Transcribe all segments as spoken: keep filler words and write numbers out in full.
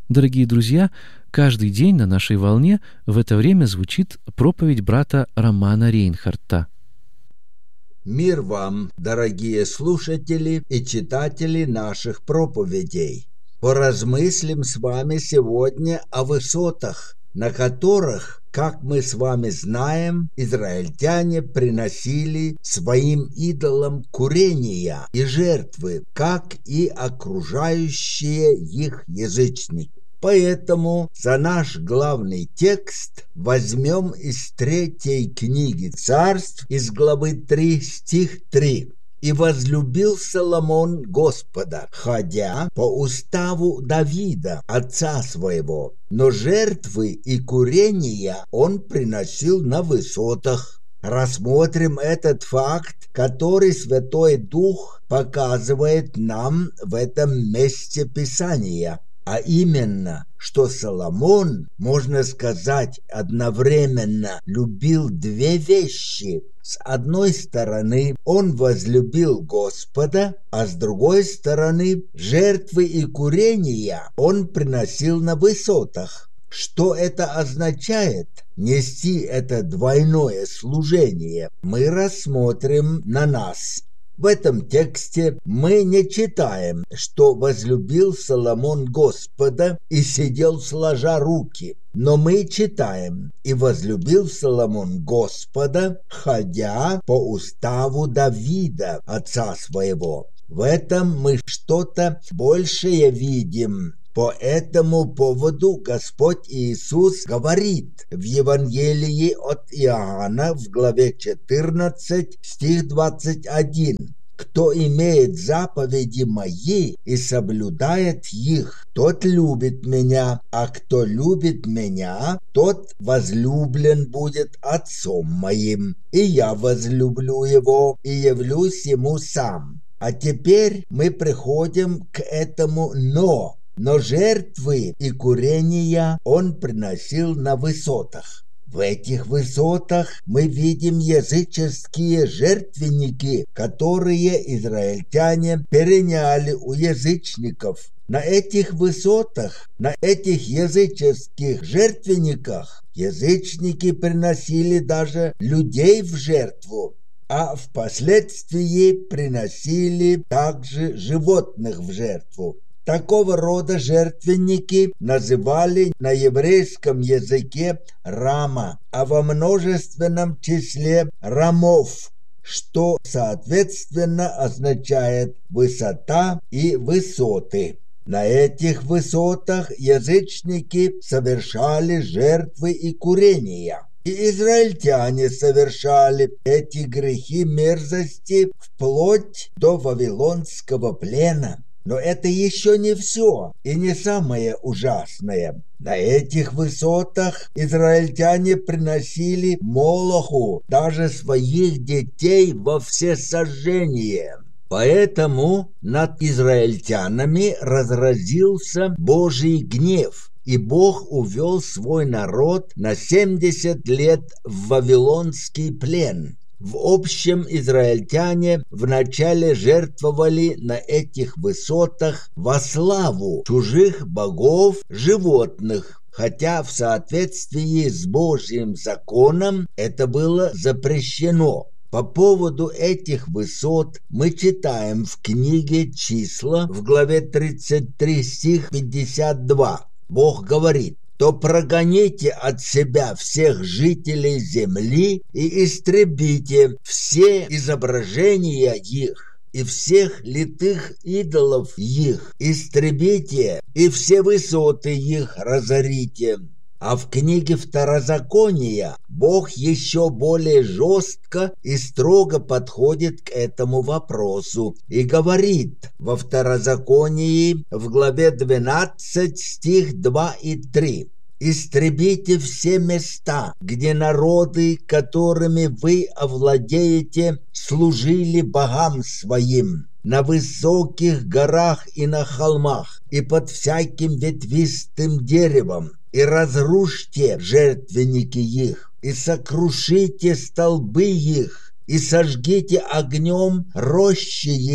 Дорогие друзья, каждый день на нашей волне в это время звучит проповедь брата Романа Рейнхарта. Мир вам, дорогие слушатели и читатели наших проповедей. Поразмыслим с вами сегодня о высотах, на которых, как мы с вами знаем, израильтяне приносили своим идолам курения и жертвы, как и окружающие их язычники. Поэтому за наш главный текст возьмем из третьей книги Царств, из главы три, стих три. «И возлюбил Соломон Господа, ходя по уставу Давида, отца своего, но жертвы и курения он приносил на высотах». Рассмотрим этот факт, который Святой Дух показывает нам в этом месте Писания. А именно, что Соломон, можно сказать, одновременно любил две вещи. С одной стороны, он возлюбил Господа, а с другой стороны, жертвы и курения он приносил на высотах. Что это означает? Нести это двойное служение мы рассмотрим на нас. В этом тексте мы не читаем, что возлюбил Соломон Господа и сидел сложа руки, но мы читаем: «И возлюбил Соломон Господа, ходя по уставу Давида, отца своего». В этом мы что-то большее видим. По этому поводу Господь Иисус говорит в Евангелии от Иоанна в главе четырнадцать, стих двадцать один. «Кто имеет заповеди мои и соблюдает их, тот любит меня, а кто любит меня, тот возлюблен будет Отцом моим, и я возлюблю его и явлюсь ему сам». А теперь мы приходим к этому «но». Но жертвы и курения он приносил на высотах. В этих высотах мы видим языческие жертвенники, которые израильтяне переняли у язычников. На этих высотах, на этих языческих жертвенниках язычники приносили даже людей в жертву, а впоследствии приносили также животных в жертву. Такого рода жертвенники называли на еврейском языке рама, а во множественном числе рамов, что соответственно означает высота и высоты. На этих высотах язычники совершали жертвы и курения. И израильтяне совершали эти грехи мерзости вплоть до вавилонского плена. Но это еще не все и не самое ужасное. На этих высотах израильтяне приносили Молоху даже своих детей во всесожжение. Поэтому над израильтянами разразился Божий гнев, и Бог увел свой народ на семьдесят лет в вавилонский плен. В общем, израильтяне вначале жертвовали на этих высотах во славу чужих богов, животных, хотя в соответствии с Божьим законом это было запрещено. По поводу этих высот мы читаем в книге «Числа» в главе тридцать три, стих пятьдесят два. Бог говорит: «То прогоните от себя всех жителей земли и истребите все изображения их, и всех литых идолов их, истребите, и все высоты их разорите». А в книге Второзакония Бог еще более жестко и строго подходит к этому вопросу и говорит во Второзаконии в главе двенадцать, стих два и три: «Истребите все места, где народы, которыми вы овладеете, служили богам своим, на высоких горах и на холмах, и под всяким ветвистым деревом, и разрушьте жертвенники их, и сокрушите столбы их, и сожгите огнем рощи их,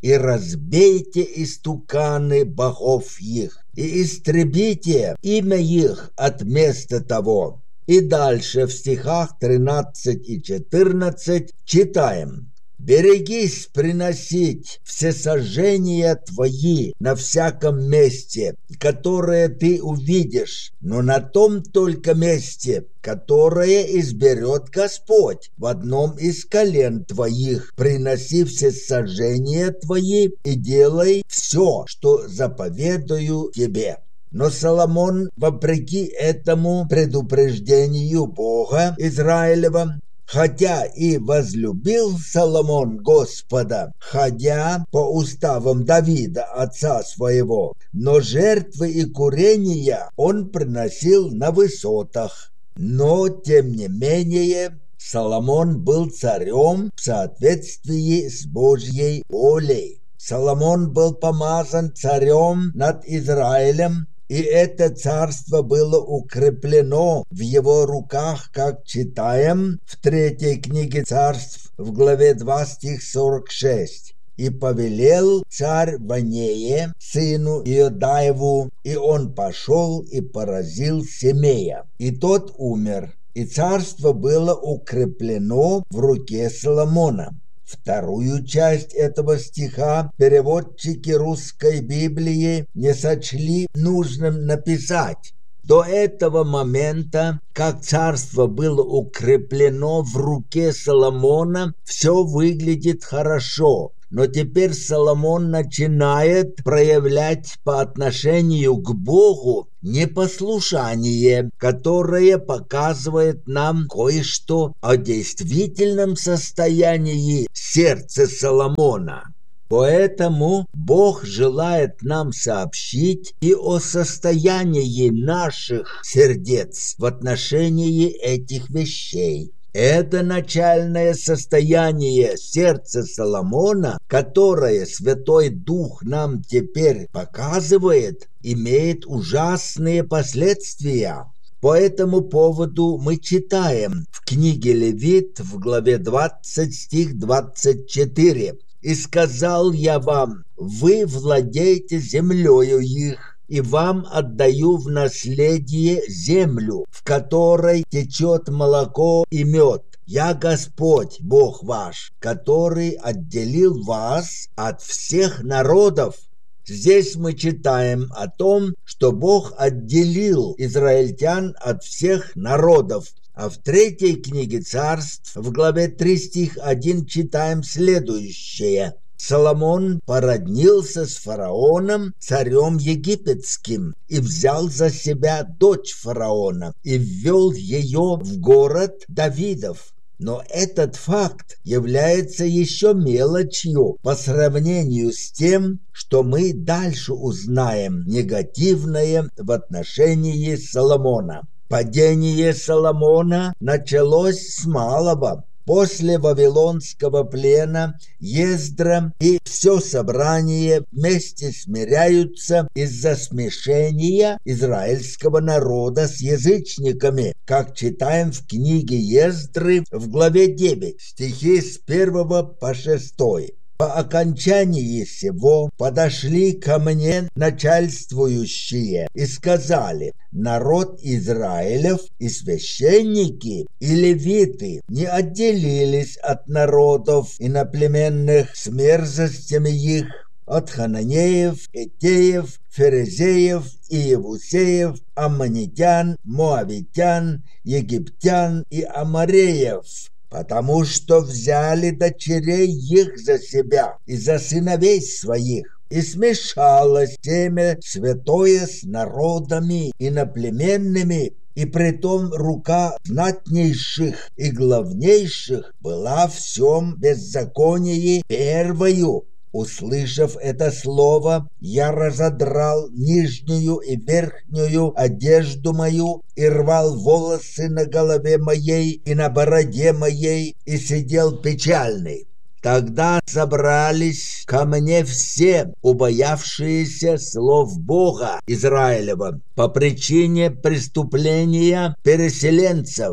и разбейте истуканы богов их, и истребите имя их от места того». И дальше в стихах тринадцать и четырнадцать читаем: «Берегись приносить всесожжения твои на всяком месте, которое ты увидишь, но на том только месте, которое изберет Господь. В одном из колен твоих приноси всесожжения твои и делай все, что заповедую тебе». Но Соломон, вопреки этому предупреждению Бога Израилева, хотя и возлюбил Соломон Господа, ходя по уставам Давида, отца своего, но жертвы и курения он приносил на высотах. Но, тем не менее, Соломон был царем в соответствии с Божьей волей. Соломон был помазан царем над Израилем, и это царство было укреплено в его руках, как читаем в третьей книге Царств в главе два, стих сорок шесть. «И повелел царь Ванее, сыну Иодаеву, и он пошел и поразил Семея, и тот умер, и царство было укреплено в руке Соломона». Вторую часть этого стиха переводчики русской Библии не сочли нужным написать. До этого момента, как царство было укреплено в руке Соломона, все выглядит хорошо. Но теперь Соломон начинает проявлять по отношению к Богу непослушание, которое показывает нам кое-что о действительном состоянии сердца Соломона. Поэтому Бог желает нам сообщить и о состоянии наших сердец в отношении этих вещей. Это начальное состояние сердца Соломона, которое Святой Дух нам теперь показывает, имеет ужасные последствия. По этому поводу мы читаем в книге Левит в главе двадцать, стих двадцать четыре. «И сказал я вам, вы владеете землею их, и вам отдаю в наследие землю, в которой течет молоко и мед. Я Господь, Бог ваш, который отделил вас от всех народов». Здесь мы читаем о том, что Бог отделил израильтян от всех народов. А в третьей книге Царств, в главе три, стих один, читаем следующее. «Соломон породнился с фараоном, царем египетским, и взял за себя дочь фараона, и ввел ее в город Давидов». Но этот факт является еще мелочью по сравнению с тем, что мы дальше узнаем негативное в отношении Соломона. Падение Соломона началось с малого. После вавилонского плена Ездра и все собрание вместе смиряются из-за смешения израильского народа с язычниками, как читаем в книге Ездры в главе девять, стихи с первого по шестой. «По окончании сего подошли ко мне начальствующие и сказали: народ Израилев и священники и левиты не отделились от народов иноплеменных с мерзостями их, от хананеев, этеев, ферезеев, иевусеев, аммонитян, моавитян, египтян и амореев, потому что взяли дочерей их за себя и за сыновей своих, и смешалось семя святое с народами иноплеменными, и притом рука знатнейших и главнейших была в всем беззаконии первою. Услышав это слово, я разодрал нижнюю и верхнюю одежду мою и рвал волосы на голове моей и на бороде моей и сидел печальный. Тогда собрались ко мне все, убоявшиеся слов Бога Израилева по причине преступления переселенцев, и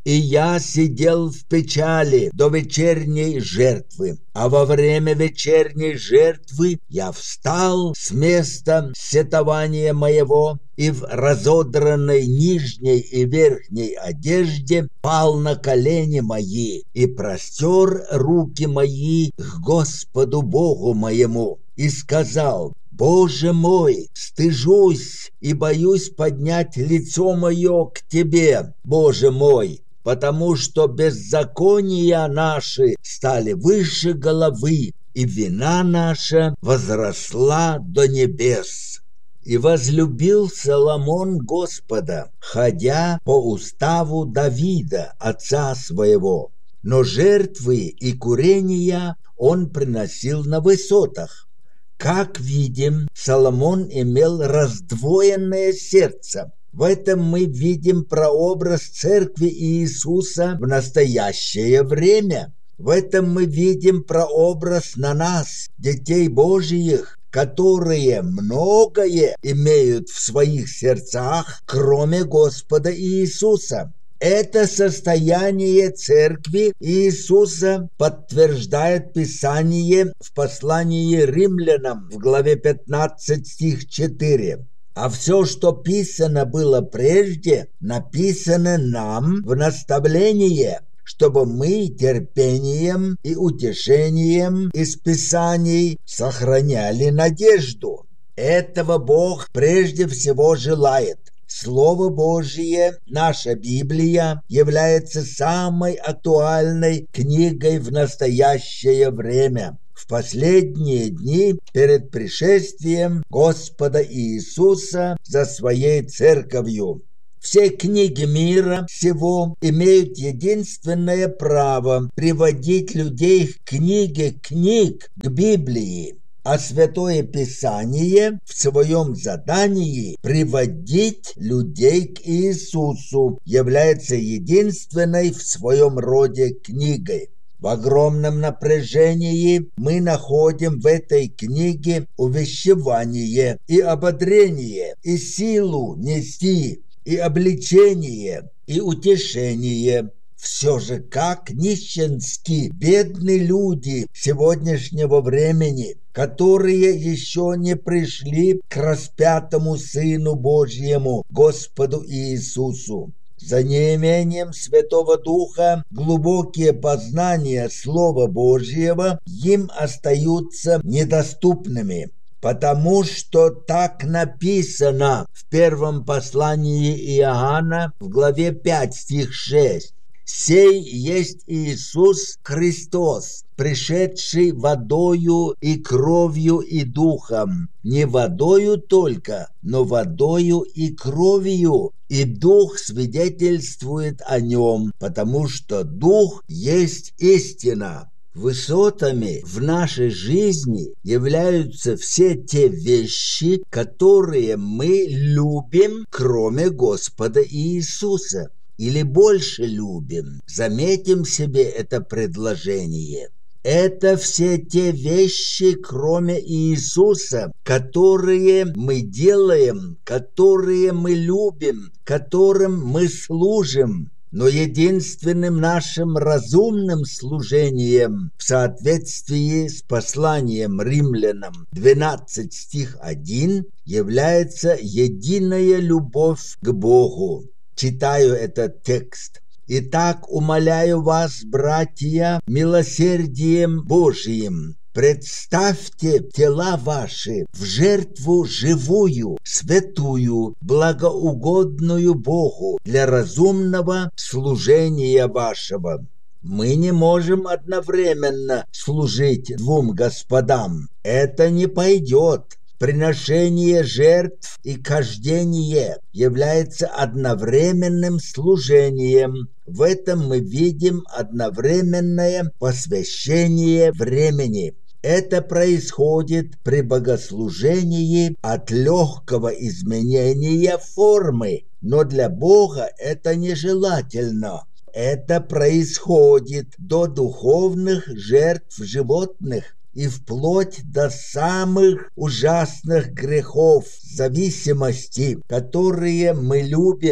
и я сидел в печали до вечерней жертвы. А во время вечерней жертвы я встал с места сетования моего и в разодранной нижней и верхней одежде пал на колени мои и простер руки мои к Господу Богу моему и сказал: «Боже мой, стыжусь и боюсь поднять лицо мое к Тебе, Боже мой, потому что беззакония наши стали выше головы, и вина наша возросла до небес». И возлюбил Соломон Господа, ходя по уставу Давида, отца своего. Но жертвы и курения он приносил на высотах. Как видим, Соломон имел раздвоенное сердце. В этом мы видим прообраз Церкви Иисуса в настоящее время. В этом мы видим прообраз на нас, детей Божиих, которые многое имеют в своих сердцах, кроме Господа Иисуса. Это состояние Церкви Иисуса подтверждает Писание в послании римлянам в главе пятнадцать, стих четыре. А все, что писано было прежде, написано нам в наставление, чтобы мы терпением и утешением из Писаний сохраняли надежду. Этого Бог прежде всего желает. Слово Божие, наша Библия, является самой актуальной книгой в настоящее время, в последние дни перед пришествием Господа Иисуса за Своей Церковью. Все книги мира сего имеют единственное право приводить людей к книге книг, к Библии, а Святое Писание в своем задании приводить людей к Иисусу является единственной в своем роде книгой. В огромном напряжении мы находим в этой книге увещевание и ободрение, и силу нести, и обличение, и утешение. Все же как нищенски бедны люди сегодняшнего времени, которые еще не пришли к распятому Сыну Божьему, Господу Иисусу. За неимением Святого Духа глубокие познания Слова Божьего им остаются недоступными, потому что так написано в первом послании Иоанна в главе пять, стих шесть. «Сей есть Иисус Христос, пришедший водою и кровью и духом, не водою только, но водою и кровью, и дух свидетельствует о нем, потому что дух есть истина». Высотами в нашей жизни являются все те вещи, которые мы любим, кроме Господа Иисуса. Или больше любим. Заметим себе это предложение. Это все те вещи, кроме Иисуса, которые мы делаем, которые мы любим, которым мы служим. Но единственным нашим разумным служением в соответствии с посланием римлянам двенадцать, стих один является единая любовь к Богу. Читаю этот текст. «Итак, умоляю вас, братья, милосердием Божиим, представьте тела ваши в жертву живую, святую, благоугодную Богу для разумного служения вашего». Мы не можем одновременно служить двум господам. Это не пойдет. Приношение жертв и кождение является одновременным служением. В этом мы видим одновременное посвящение времени. Это происходит при богослужении от легкого изменения формы, но для Бога это нежелательно. Это происходит до духовных жертв животных и вплоть до самых ужасных грехов зависимости, которые мы любим,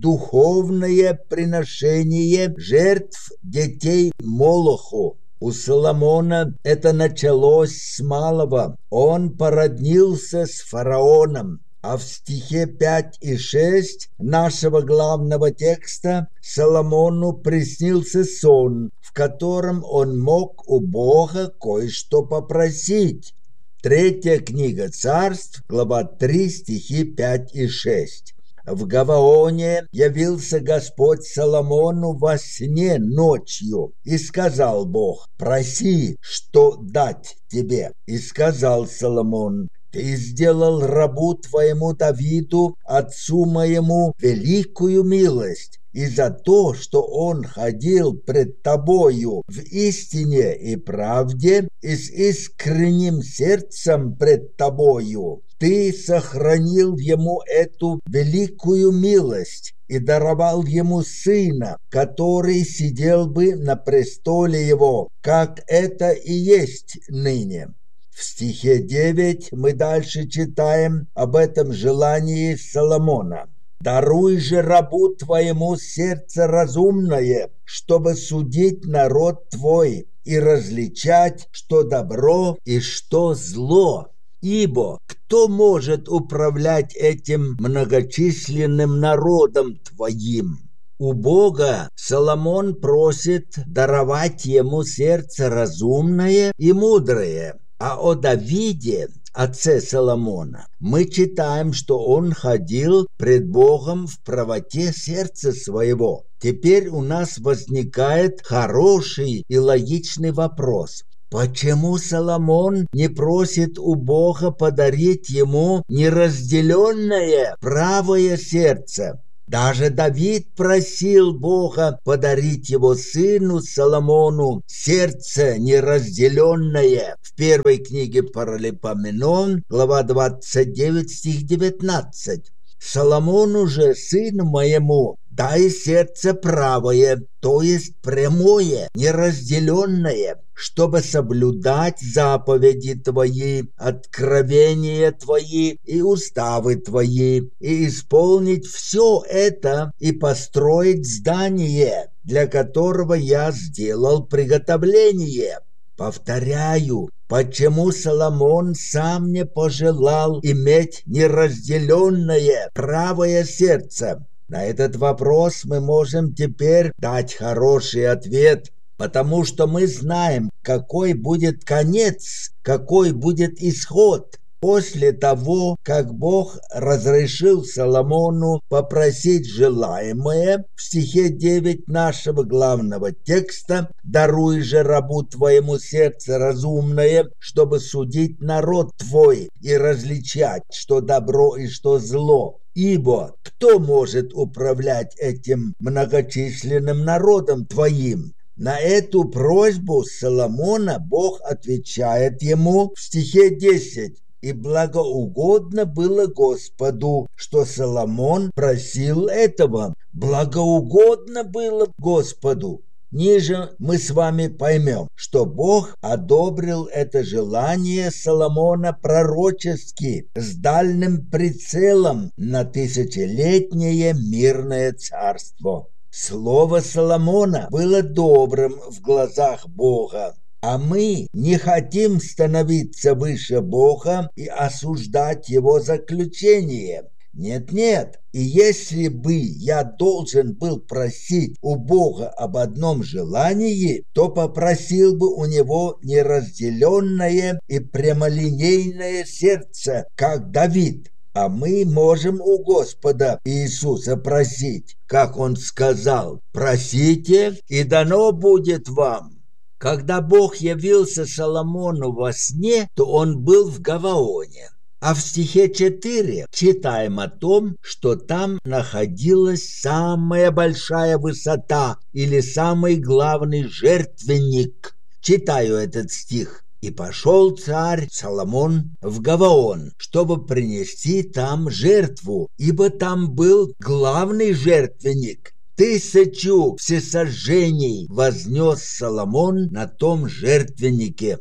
духовное приношение жертв детей Молоху. У Соломона это началось с малого. Он породнился с фараоном. А в стихе пять и шесть нашего главного текста Соломону приснился сон, в котором он мог у Бога кое-что попросить. Третья книга Царств, глава три, стихи пять и шесть. В Гаваоне явился Господь Соломону во сне ночью, и сказал Бог: «Проси, что дать тебе». И сказал Соломон: «Ты сделал рабу твоему Давиду, отцу моему, великую милость, и за то, что он ходил пред тобою в истине и правде и с искренним сердцем пред тобою, ты сохранил ему эту великую милость и даровал ему сына, который сидел бы на престоле его, как это и есть ныне». В стихе девять мы дальше читаем об этом желании Соломона. «Даруй же рабу твоему сердце разумное, чтобы судить народ твой и различать, что добро и что зло. Ибо кто может управлять этим многочисленным народом твоим?» У Бога Соломон просит даровать ему сердце разумное и мудрое. А о Давиде, отце Соломона, мы читаем, что он ходил пред Богом в правоте сердца своего. Теперь у нас возникает хороший и логичный вопрос. Почему Соломон не просит у Бога подарить ему неразделенное правое сердце? Даже Давид просил Бога подарить его сыну Соломону сердце неразделенное. В первой книге Паралипоменон, глава двадцать девять, стих девятнадцать. «Соломону же, сыну моему, дай сердце правое, то есть прямое, неразделенное, чтобы соблюдать заповеди твои, откровения твои и уставы твои, и исполнить все это и построить здание, для которого я сделал приготовление». Повторяю, почему Соломон сам не пожелал иметь неразделенное правое сердце? На этот вопрос мы можем теперь дать хороший ответ, потому что мы знаем, какой будет конец, какой будет исход после того, как Бог разрешил Соломону попросить желаемое. В стихе девять нашего главного текста: «Даруй же рабу твоему сердце разумное, чтобы судить народ твой и различать, что добро и что зло. Ибо кто может управлять этим многочисленным народом твоим?» На эту просьбу Соломона Бог отвечает ему в стихе десять: «И благоугодно было Господу, что Соломон просил этого». Благоугодно было Господу. Ниже мы с вами поймем, что Бог одобрил это желание Соломона пророчески, с дальним прицелом на тысячелетнее мирное царство. Слово Соломона было добрым в глазах Бога. А мы не хотим становиться выше Бога и осуждать Его заключение. Нет-нет, и если бы я должен был просить у Бога об одном желании, то попросил бы у Него неразделенное и прямолинейное сердце, как Давид. А мы можем у Господа Иисуса просить, как Он сказал: «Просите, и дано будет вам». Когда Бог явился Соломону во сне, то он был в Гаваоне. А в стихе четыре читаем о том, что там находилась самая большая высота или самый главный жертвенник. Читаю этот стих. «И пошел царь Соломон в Гаваон, чтобы принести там жертву, ибо там был главный жертвенник. Тысячу всесожжений вознес Соломон на том жертвеннике».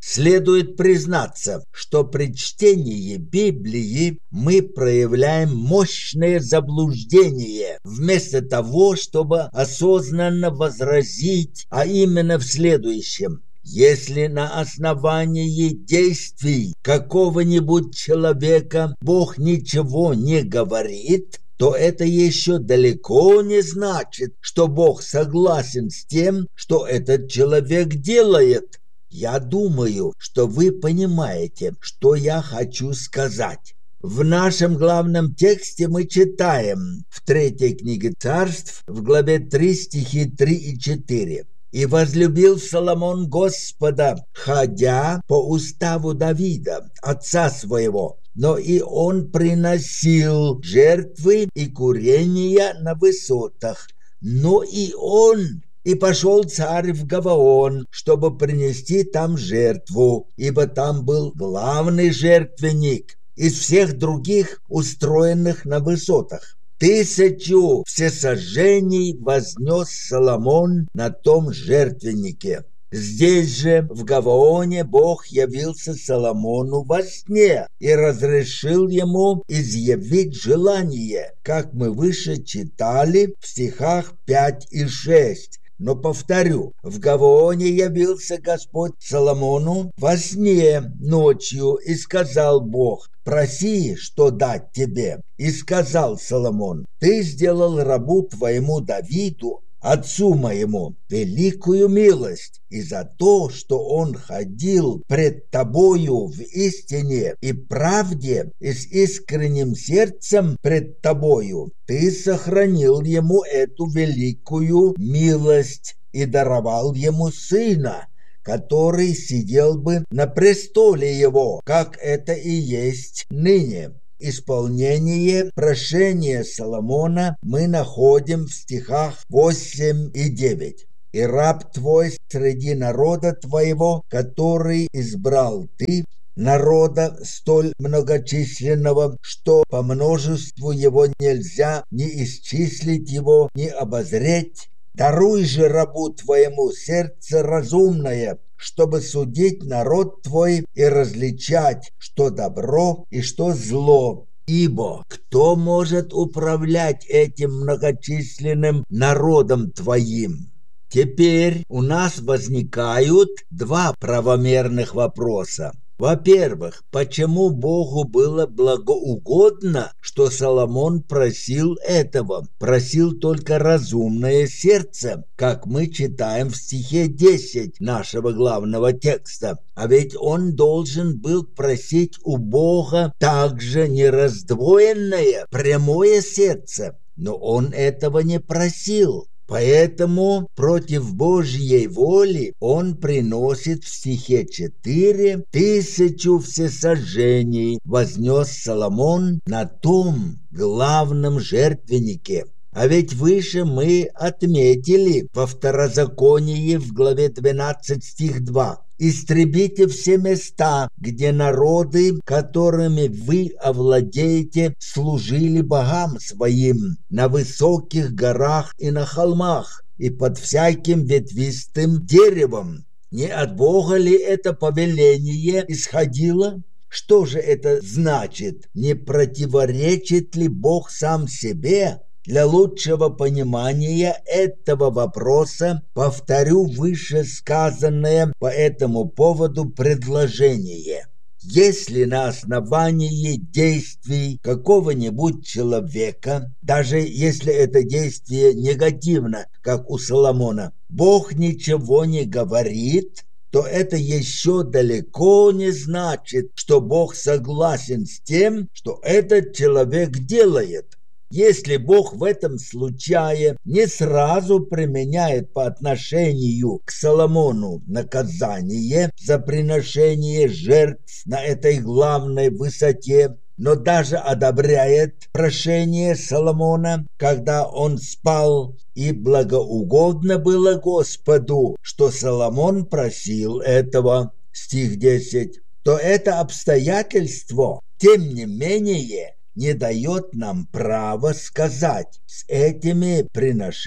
Следует признаться, что при чтении Библии мы проявляем мощное заблуждение, вместо того, чтобы осознанно возразить, а именно в следующем. Если на основании действий какого-нибудь человека Бог ничего не говорит, то это еще далеко не значит, что Бог согласен с тем, что этот человек делает. Я думаю, что вы понимаете, что я хочу сказать. В нашем главном тексте мы читаем в третьей книге Царств, в главе три, стихи три и четыре. «И возлюбил Соломон Господа, ходя по уставу Давида, отца своего, но и он приносил жертвы и курения на высотах, но и он...» И пошел царь в Гаваон, чтобы принести там жертву, ибо там был главный жертвенник из всех других, устроенных на высотах. Тысячу всесожжений вознес Соломон на том жертвеннике. Здесь же, в Гаваоне, Бог явился Соломону во сне и разрешил ему изъявить желание, как мы выше читали в стихах пять и шесть. Но повторю, в Гаваоне явился Господь Соломону во сне ночью, и сказал Бог: «Проси, что дать тебе». И сказал Соломон: «Ты сделал рабу твоему Давиду, отцу моему, великую милость, и за то, что он ходил пред тобою в истине и правде и с искренним сердцем пред тобою, ты сохранил ему эту великую милость и даровал ему сына, который сидел бы на престоле его, как это и есть ныне». Исполнение прошения Соломона мы находим в стихах восемь и девять. «И раб твой среди народа твоего, который избрал ты, народа столь многочисленного, что по множеству его нельзя ни исчислить его, ни обозреть. Даруй же рабу твоему сердце разумное, чтобы судить народ твой и различать, что добро и что зло. Ибо кто может управлять этим многочисленным народом твоим?» Теперь у нас возникают два правомерных вопроса. Во-первых, почему Богу было благоугодно, что Соломон просил этого, просил только разумное сердце, как мы читаем в стихе десять нашего главного текста. А ведь он должен был просить у Бога также не раздвоенное, прямое сердце, но он этого не просил. Поэтому против Божьей воли он приносит в стихе четыре тысячу всесожжений вознес Соломон на том главном жертвеннике. А ведь выше мы отметили во Второзаконии в главе двенадцать стих два: «Истребите все места, где народы, которыми вы овладеете, служили богам своим, на высоких горах и на холмах, и под всяким ветвистым деревом». Не от Бога ли это повеление исходило? Что же это значит? Не противоречит ли Бог сам себе? Для лучшего понимания этого вопроса повторю вышесказанное по этому поводу предложение. Если на основании действий какого-нибудь человека, даже если это действие негативно, как у Соломона, Бог ничего не говорит, то это еще далеко не значит, что Бог согласен с тем, что этот человек делает. Если Бог в этом случае не сразу применяет по отношению к Соломону наказание за приношение жертв на этой главной высоте, но даже одобряет прошение Соломона, когда он спал, и благоугодно было Господу, что Соломон просил этого, стих десять, то это обстоятельство, тем не менее, не дает нам права сказать: с этими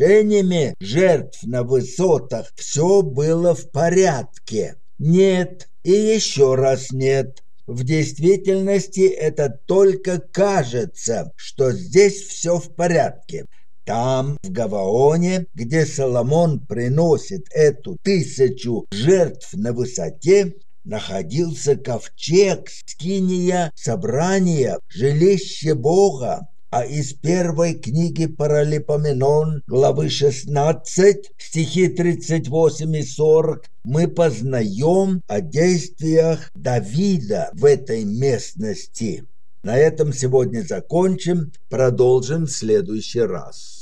приношениями жертв на высотах все было в порядке. Нет, И еще раз нет. В действительности это только кажется, что здесь все в порядке. Там, в Гаваоне, где Соломон приносит эту тысячу жертв на высоте, находился ковчег, скиния, собрание, жилище Бога. А из первой книги Паралипоменон, главы шестнадцать, стихи тридцать восемь и сорок, мы познаем о действиях Давида в этой местности. На этом сегодня закончим, продолжим в следующий раз.